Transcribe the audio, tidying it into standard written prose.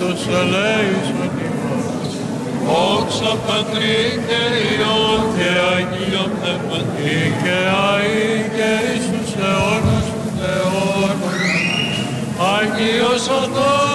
Χριστός ελέησον ημάς. Δόξα Πατρί και Υιόν Και Αγίο Πνεύματι και αεί και εις τους αιώνας των αιώνων. Αγίος ο